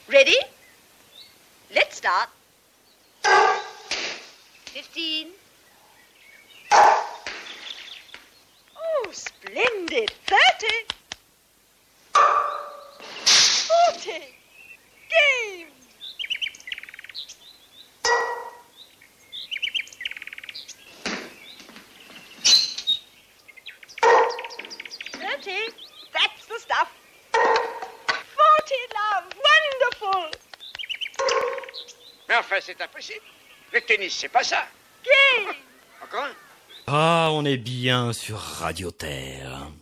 Ready? Let's start. 15. Oh, splendid. 30. 40. Game. That's the stuff. 40, love. Wonderful. Mais enfin, c'est impossible. Le tennis, c'est pas ça. Game. Encore un. Ah, on est bien sur Radio Terre.